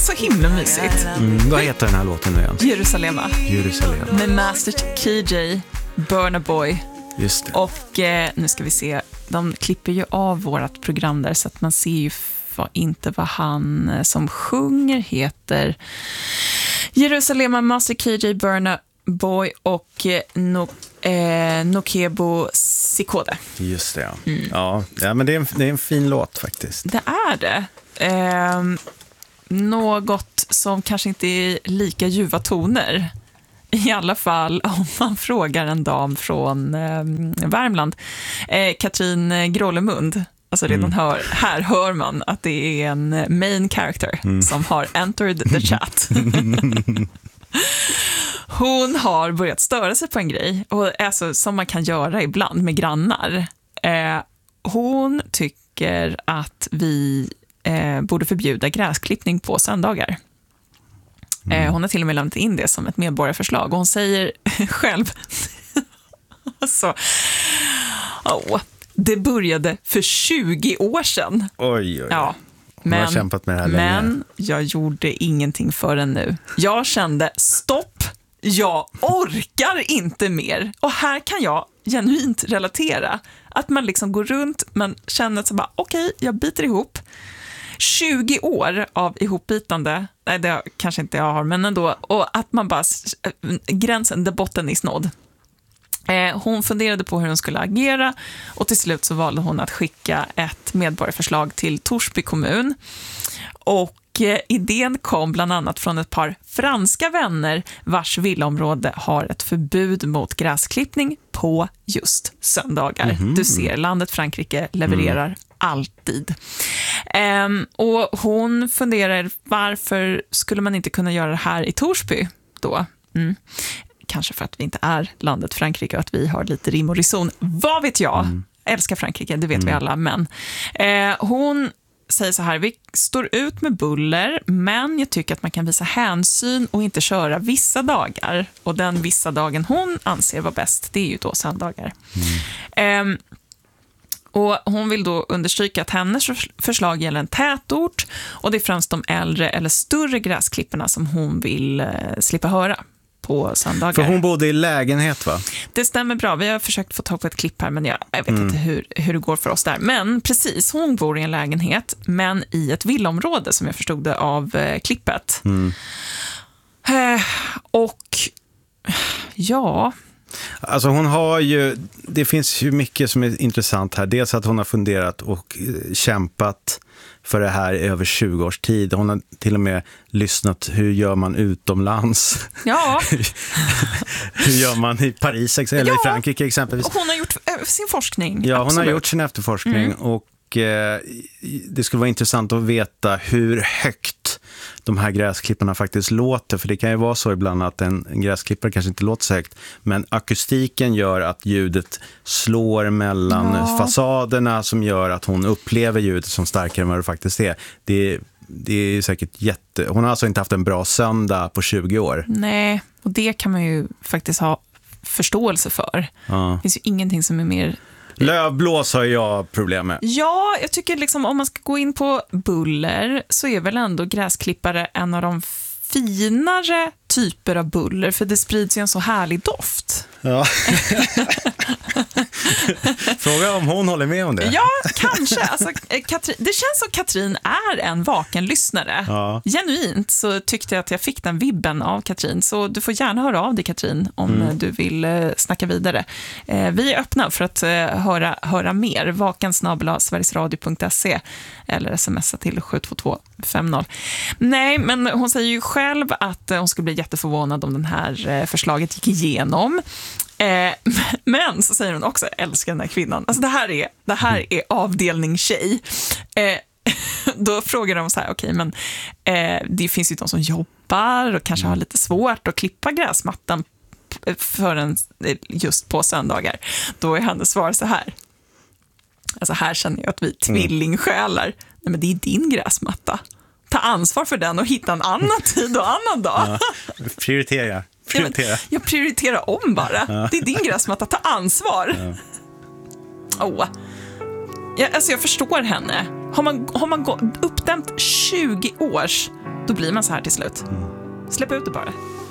så himla mysigt. Vad heter den här låten nu igen? Jerusalema. Med Master KJ, Burna Boy. Just det. Och nu ska vi se, de klipper ju av vårt program där så att man ser ju inte vad han som sjunger heter. Jerusalema, Master KJ, Burna Boy och Nokebo Sikode. Just det, ja. Ja, men det är en fin låt faktiskt. Det är det. Något som kanske inte är lika ljuva toner. I alla fall om man frågar en dam från Värmland. Katrin Grålemund. Alltså redan här hör man att det är en main character som har entered the chat. Hon har börjat störa sig på en grej, och alltså, som man kan göra ibland med grannar. Hon tycker att vi borde förbjuda gräsklippning på söndagar. Hon har till och med lämnat in det som ett medborgarförslag, och hon säger själv alltså, det började för 20 år sedan. Oj. Ja. Hon har kämpat med det här länge. Men jag gjorde ingenting förrän nu. Jag kände, stopp, jag orkar inte mer. Och här kan jag genuint relatera. Att man liksom går runt, man känner att så bara, okej, jag biter ihop. 20 år av ihopbitande, nej det kanske inte jag har, men ändå. Och att man bara, gränsen, där botten är snådd. Hon funderade på hur hon skulle agera, och till slut så valde hon att skicka ett medborgarförslag till Torsby kommun. Och idén kom bland annat från ett par franska vänner vars villaområde har ett förbud mot gräsklippning på just söndagar. Du ser, landet Frankrike levererar alltid. Och hon funderar, varför skulle man inte kunna göra det här i Torsby då? Kanske för att vi inte är landet Frankrike och att vi har lite rim och reson. Vad vet jag? Älskar Frankrike, det vet vi alla. Men hon säger så här, vi står ut med buller, men jag tycker att man kan visa hänsyn och inte köra vissa dagar. Och den vissa dagen hon anser var bäst, det är ju då söndagar. Och hon vill då understryka att hennes förslag gäller en tätort, och det är främst de äldre eller större gräsklipporna som hon vill slippa höra på söndagar. För hon bodde i lägenhet, va? Det stämmer bra. Vi har försökt få tag på ett klipp här, men jag vet inte hur det går för oss där. Men precis, hon bor i en lägenhet, men i ett villaområde som jag förstod det av klippet. Och ja... Alltså hon har ju, det finns ju mycket som är intressant här. Dels att hon har funderat och kämpat för det här i över 20 års tid. Hon har till och med lyssnat, hur gör man utomlands? Ja. Hur gör man i Paris eller i Frankrike exempelvis? Och hon har gjort sin forskning. Ja, hon absolut. har gjort sin efterforskning och det skulle vara intressant att veta hur högt de här gräsklipparna faktiskt låter, för det kan ju vara så ibland att en gräsklippare kanske inte låter så högt, men akustiken gör att ljudet slår mellan fasaderna, som gör att hon upplever ljudet som starkare än vad det faktiskt är. Det är säkert hon har alltså inte haft en bra söndag på 20 år. Nej, och det kan man ju faktiskt ha förståelse för. Det finns ju ingenting som är mer... Lövblås har jag problem med. Ja, jag tycker liksom om man ska gå in på buller så är väl ändå gräsklippare en av de finare typer av buller, för det sprids ju en så härlig doft. Ja. Fråga om hon håller med om det. Ja, kanske. Alltså, det känns som Katrin är en vaken lyssnare. Ja. Genuint så tyckte jag att jag fick den vibben av Katrin. Så du får gärna höra av dig, Katrin, om du vill snacka vidare. Vi är öppna för att höra mer. vakensnabel@sverigesradio.se eller smsa till 72250. Nej, men hon säger ju själv att hon skulle bli jätteförvånad om den här förslaget gick igenom. Men så säger hon också, älskar den här kvinnan. Alltså det här är avdelning tjej. Då frågar de så här, okej, men det finns ju de som jobbar och kanske har lite svårt att klippa gräsmattan förrän just på söndagar. Då är hennes svar så här. Alltså här känner jag att vi tvillingsjälar. Nej, men det är din gräsmatta. Ta ansvar för den och hitta en annan tid och annan dag. Ja, prioritera. Jag prioriterar om bara. Ja. Det är din gräsmatta, ta ansvar. Ja. Jag förstår henne. Har man uppdämt 20 års då blir man så här till slut. Släpp ut det bara.